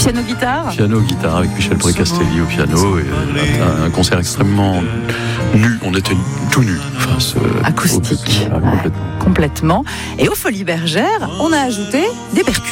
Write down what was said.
Piano-guitare. Piano-guitare avec Michel Précastelli au piano. Et un concert extrêmement nu. On était tout nus. Acoustique. Complètement. Complètement. Et aux Folies Bergères, on a ajouté des percussions.